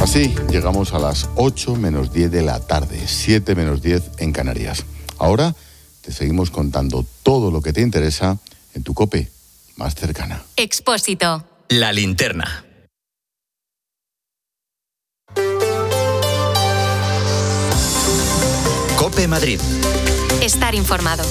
Así llegamos a las 8 menos 10 de la tarde, 7 menos 10 en Canarias. Ahora te seguimos contando todo lo que te interesa en tu COPE más cercana. Expósito. La linterna. COPE Madrid. Estar informado.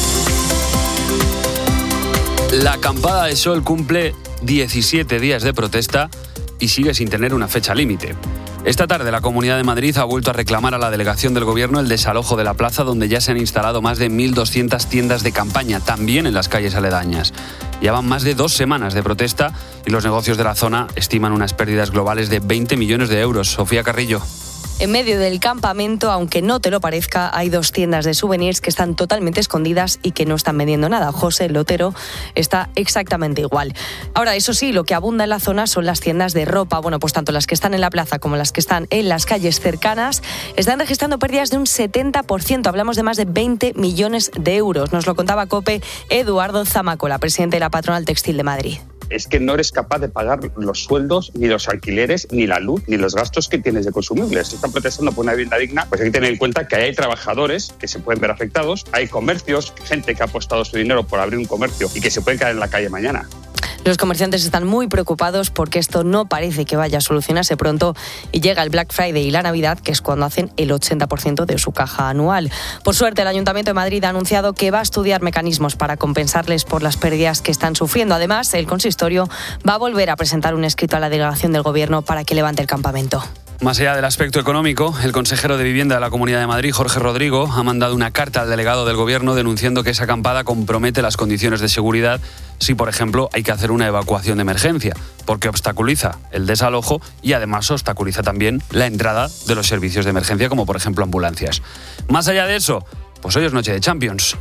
La acampada de sol cumple 17 días de protesta y sigue sin tener una fecha límite. Esta tarde la Comunidad de Madrid ha vuelto a reclamar a la delegación del Gobierno el desalojo de la plaza, donde ya se han instalado más de 1.200 tiendas de campaña, también en las calles aledañas. Llevan más de 2 semanas de protesta y los negocios de la zona estiman unas pérdidas globales de 20 millones de euros. Sofía Carrillo. En medio del campamento, aunque no te lo parezca, hay 2 tiendas de souvenirs que están totalmente escondidas y que no están vendiendo nada. José Lotero está exactamente igual. Ahora, eso sí, lo que abunda en la zona son las tiendas de ropa. Bueno, pues tanto las que están en la plaza como las que están en las calles cercanas están registrando pérdidas de un 70%. Hablamos de más de 20 millones de euros. Nos lo contaba COPE Eduardo Zamacola, presidente de la Patronal Textil de Madrid. Es que no eres capaz de pagar los sueldos, ni los alquileres, ni la luz, ni los gastos que tienes de consumibles. Están protestando por una vivienda digna, pues hay que tener en cuenta que hay trabajadores que se pueden ver afectados, hay comercios, gente que ha apostado su dinero por abrir un comercio y que se pueden quedar en la calle mañana. Los comerciantes están muy preocupados porque esto no parece que vaya a solucionarse pronto y llega el Black Friday y la Navidad, que es cuando hacen el 80% de su caja anual. Por suerte, el Ayuntamiento de Madrid ha anunciado que va a estudiar mecanismos para compensarles por las pérdidas que están sufriendo. Además, el consistorio va a volver a presentar un escrito a la delegación del Gobierno para que levante el campamento. Más allá del aspecto económico, el consejero de Vivienda de la Comunidad de Madrid, Jorge Rodrigo, ha mandado una carta al delegado del Gobierno denunciando que esa acampada compromete las condiciones de seguridad si, por ejemplo, hay que hacer una evacuación de emergencia, porque obstaculiza el desalojo y además obstaculiza también la entrada de los servicios de emergencia, como por ejemplo ambulancias. Más allá de eso, pues hoy es noche de Champions.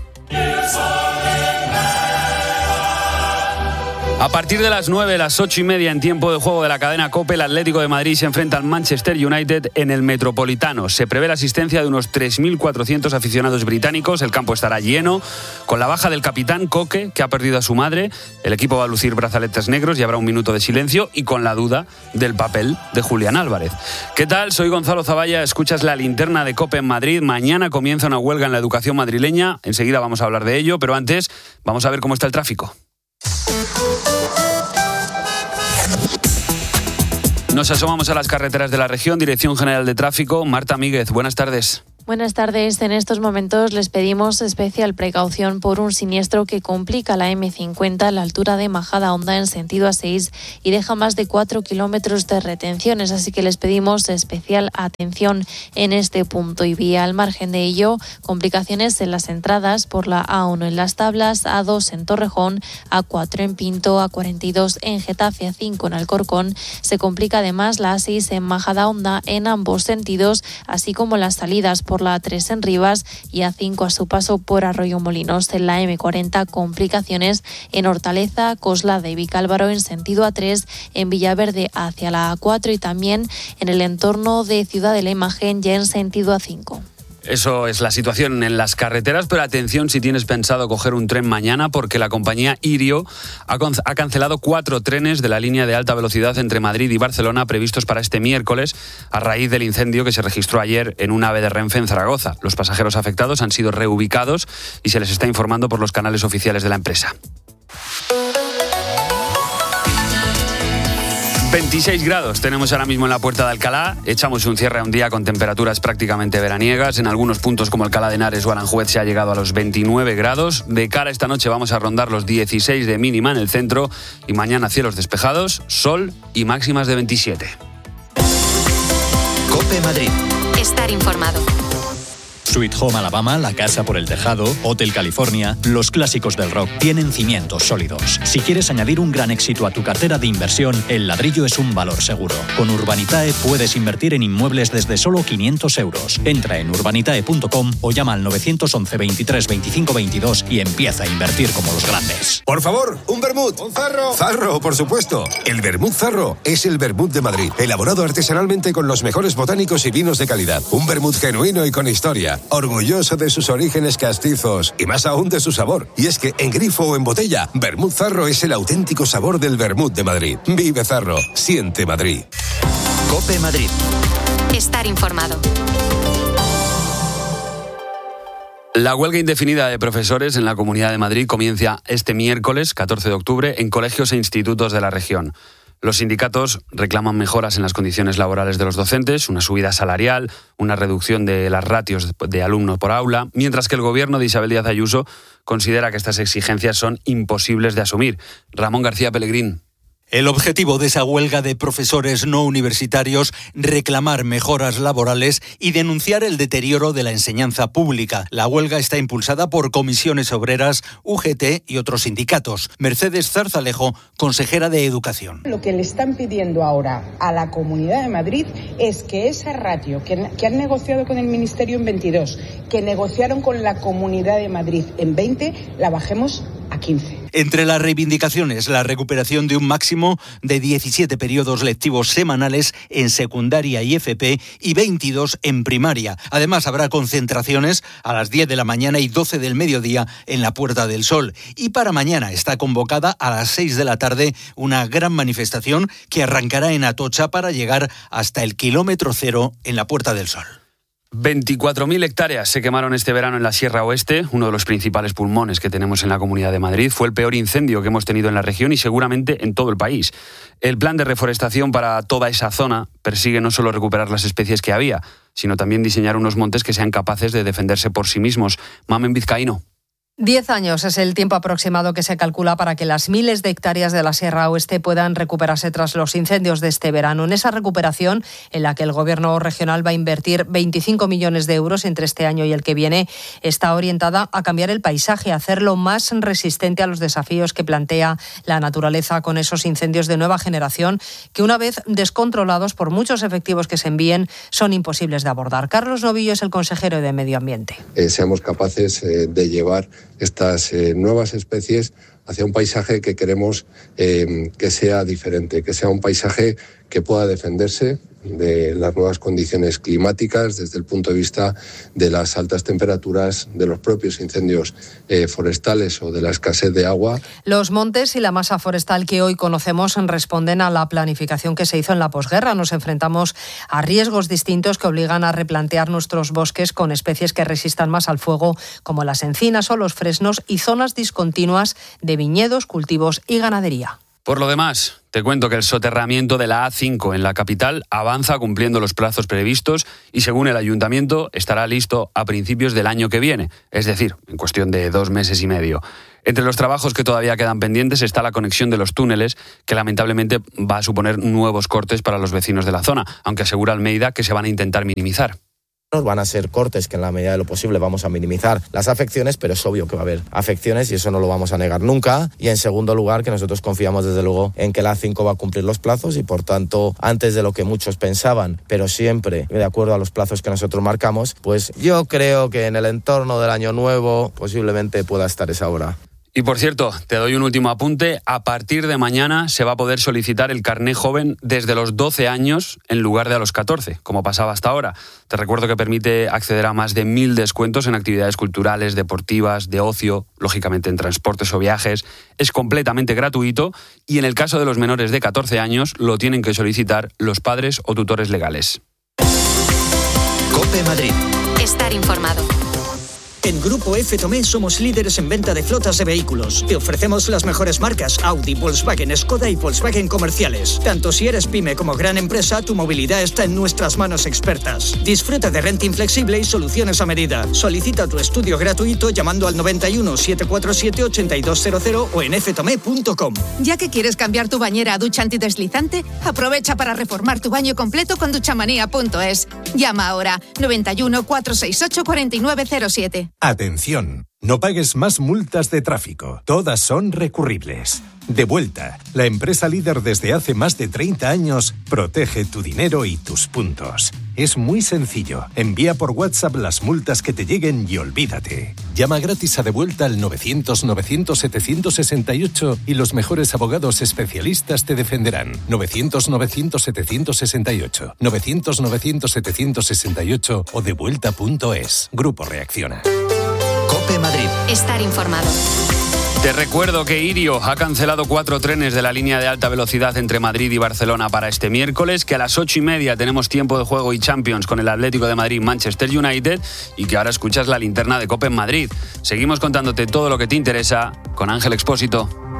A partir de las 9, las 8:30 en tiempo de juego de la cadena COPE, el Atlético de Madrid se enfrenta al Manchester United en el Metropolitano. Se prevé la asistencia de unos 3.400 aficionados británicos. El campo estará lleno. Con la baja del capitán Coque, que ha perdido a su madre, el equipo va a lucir brazaletes negros y habrá un minuto de silencio, y con la duda del papel de Julián Álvarez. ¿Qué tal? Soy Gonzalo Zavalla, escuchas la linterna de COPE en Madrid. Mañana comienza una huelga en la educación madrileña. Enseguida vamos a hablar de ello, pero antes vamos a ver cómo está el tráfico. Nos asomamos a las carreteras de la región. Dirección General de Tráfico, Marta Míguez, buenas tardes. Buenas tardes. En estos momentos les pedimos especial precaución por un siniestro que complica la M50 a la altura de Majadahonda en sentido A6 y deja más de 4 kilómetros de retenciones, así que les pedimos especial atención en este punto y vía. Al margen de ello, complicaciones en las entradas por la A1 en Las Tablas, A2 en Torrejón, A4 en Pinto, A42 en Getafe, A5 en Alcorcón. Se complica además la A6 en Majadahonda en ambos sentidos, así como las salidas por la A3 en Rivas y A5 a su paso por Arroyomolinos. En la M40, complicaciones en Hortaleza, Coslada y Vicálvaro en sentido A3, en Villaverde hacia la A4 y también en el entorno de Ciudad de la Imagen ya en sentido A5. Eso es la situación en las carreteras, pero atención si tienes pensado coger un tren mañana, porque la compañía Irio ha cancelado 4 trenes de la línea de alta velocidad entre Madrid y Barcelona previstos para este miércoles a raíz del incendio que se registró ayer en un AVE de Renfe en Zaragoza. Los pasajeros afectados han sido reubicados y se les está informando por los canales oficiales de la empresa. 26 grados tenemos ahora mismo en la Puerta de Alcalá. Echamos un cierre a un día con temperaturas prácticamente veraniegas. En algunos puntos como Alcalá de Henares o Aranjuez se ha llegado a los 29 grados. De cara a esta noche vamos a rondar los 16 de mínima en el centro y mañana cielos despejados, sol y máximas de 27. COPE Madrid. Estar informado. Sweet Home Alabama, La Casa por el Tejado, Hotel California, los clásicos del rock tienen cimientos sólidos. Si quieres añadir un gran éxito a tu cartera de inversión, el ladrillo es un valor seguro. Con Urbanitae puedes invertir en inmuebles desde solo 500 euros. Entra en urbanitae.com o llama al 911 23 25 22 y empieza a invertir como los grandes. Por favor, un vermut. Un zarro. Zarro, por supuesto. El vermut Zarro es el vermut de Madrid, elaborado artesanalmente con los mejores botánicos y vinos de calidad. Un vermut genuino y con historia. Orgulloso de sus orígenes castizos y más aún de su sabor. Y es que en grifo o en botella, Vermut Zarro es el auténtico sabor del vermut de Madrid. Vive Zarro, siente Madrid. COPE Madrid. Estar informado. La huelga indefinida de profesores en la Comunidad de Madrid comienza este miércoles, 14 de octubre, en colegios e institutos de la región. Los sindicatos reclaman mejoras en las condiciones laborales de los docentes, una subida salarial, una reducción de las ratios de alumnos por aula, mientras que el gobierno de Isabel Díaz Ayuso considera que estas exigencias son imposibles de asumir. Ramón García Pellegrín. El objetivo de esa huelga de profesores no universitarios, reclamar mejoras laborales y denunciar el deterioro de la enseñanza pública. La huelga está impulsada por Comisiones Obreras, UGT y otros sindicatos. Mercedes Zarzalejo, consejera de Educación. Lo que le están pidiendo ahora a la Comunidad de Madrid es que esa ratio que han negociado con el Ministerio en 22, que negociaron con la Comunidad de Madrid en 20, la bajemos a 15. Entre las reivindicaciones, la recuperación de un máximo de 17 periodos lectivos semanales en secundaria y FP y 22 en primaria. Además, habrá concentraciones a las 10 de la mañana y 12 del mediodía en la Puerta del Sol. Y para mañana está convocada a las 6 de la tarde una gran manifestación que arrancará en Atocha para llegar hasta el kilómetro cero en la Puerta del Sol. 24.000 hectáreas se quemaron este verano en la Sierra Oeste, uno de los principales pulmones que tenemos en la Comunidad de Madrid. Fue el peor incendio que hemos tenido en la región y seguramente en todo el país. El plan de reforestación para toda esa zona persigue no solo recuperar las especies que había, sino también diseñar unos montes que sean capaces de defenderse por sí mismos. Mamen Vizcaíno. 10 años es el tiempo aproximado que se calcula para que las miles de hectáreas de la Sierra Oeste puedan recuperarse tras los incendios de este verano. En esa recuperación, en la que el Gobierno regional va a invertir 25 millones de euros entre este año y el que viene, está orientada a cambiar el paisaje, a hacerlo más resistente a los desafíos que plantea la naturaleza con esos incendios de nueva generación que, una vez descontrolados por muchos efectivos que se envíen, son imposibles de abordar. Carlos Novillo es el consejero de Medio Ambiente. Seamos capaces de llevar estas nuevas especies hacia un paisaje que queremos que sea diferente, que sea un paisaje que pueda defenderse de las nuevas condiciones climáticas desde el punto de vista de las altas temperaturas, de los propios incendios forestales o de la escasez de agua. Los montes y la masa forestal que hoy conocemos responden a la planificación que se hizo en la posguerra. Nos enfrentamos a riesgos distintos que obligan a replantear nuestros bosques con especies que resistan más al fuego, como las encinas o los fresnos, y zonas discontinuas de viñedos, cultivos y ganadería. Por lo demás, te cuento que el soterramiento de la A5 en la capital avanza cumpliendo los plazos previstos y, según el ayuntamiento, estará listo a principios del año que viene, es decir, en cuestión de 2 meses y medio. Entre los trabajos que todavía quedan pendientes está la conexión de los túneles, que lamentablemente va a suponer nuevos cortes para los vecinos de la zona, aunque asegura Almeida que se van a intentar minimizar. Van a ser cortes que en la medida de lo posible vamos a minimizar las afecciones, pero es obvio que va a haber afecciones y eso no lo vamos a negar nunca. Y en segundo lugar, que nosotros confiamos desde luego en que la A5 va a cumplir los plazos y por tanto, antes de lo que muchos pensaban, pero siempre de acuerdo a los plazos que nosotros marcamos, pues yo creo que en el entorno del año nuevo posiblemente pueda estar esa obra. Y por cierto, te doy un último apunte. A partir de mañana se va a poder solicitar el carné joven desde los 12 años en lugar de a los 14, como pasaba hasta ahora. Te recuerdo que permite acceder a más de 1.000 descuentos en actividades culturales, deportivas, de ocio, lógicamente en transportes o viajes. Es completamente gratuito y en el caso de los menores de 14 años lo tienen que solicitar los padres o tutores legales. COPE Madrid. Estar informado. En Grupo F. Tomé somos líderes en venta de flotas de vehículos. Te ofrecemos las mejores marcas Audi, Volkswagen, Skoda y Volkswagen comerciales. Tanto si eres pyme como gran empresa, tu movilidad está en nuestras manos expertas. Disfruta de renting flexible y soluciones a medida. Solicita tu estudio gratuito llamando al 91 747 8200 o en ftome.com. Ya que quieres cambiar tu bañera a ducha antideslizante, aprovecha para reformar tu baño completo con duchamanía.es. Llama ahora 91 468 4907. Atención, no pagues más multas de tráfico. Todas son recurribles. Devuelta, la empresa líder desde hace más de 30 años, protege tu dinero y tus puntos. Es muy sencillo. Envía por WhatsApp las multas que te lleguen y olvídate. Llama gratis a Devuelta al 900-900-768 y los mejores abogados especialistas te defenderán. 900-900-768. 900-900-768 o devuelta.es. Grupo Reacciona. COPE Madrid. Estar informado. Te recuerdo que Irio ha cancelado 4 trenes de la línea de alta velocidad entre Madrid y Barcelona para este miércoles, que a las 8:30 tenemos tiempo de juego y Champions con el Atlético de Madrid Manchester United y que ahora escuchas la linterna de COPE en Madrid. Seguimos contándote todo lo que te interesa con Ángel Expósito.